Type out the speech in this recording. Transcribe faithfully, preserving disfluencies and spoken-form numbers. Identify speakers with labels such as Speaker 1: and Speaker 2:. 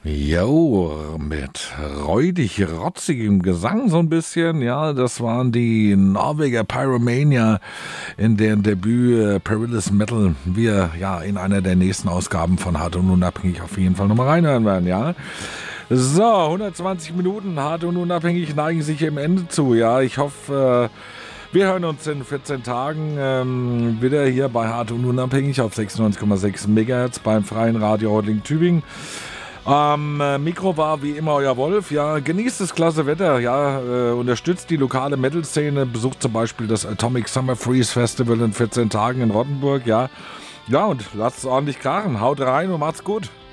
Speaker 1: Jo, mit räudig rotzigem Gesang so ein bisschen, ja, das waren die Norweger Pyromania in deren Debüt äh, Perilous Metal wir ja in einer der nächsten Ausgaben von Hart und Unabhängig auf jeden Fall nochmal reinhören werden, ja. So, hundertzwanzig Minuten Hart und Unabhängig neigen sich im Ende zu, ja, ich hoffe, äh, wir hören uns in vierzehn Tagen ähm, wieder hier bei Hart und Unabhängig auf sechsundneunzig Komma sechs Megahertz beim Freien Radio Holding Tübingen. Am äh, Mikro war wie immer euer Wolf. Ja, genießt das klasse Wetter. Ja, äh, unterstützt die lokale Metal-Szene. Besucht zum Beispiel das Atomic Summer Freeze Festival in vierzehn Tagen in Rottenburg. Ja, ja und lasst es ordentlich krachen. Haut rein und macht's gut.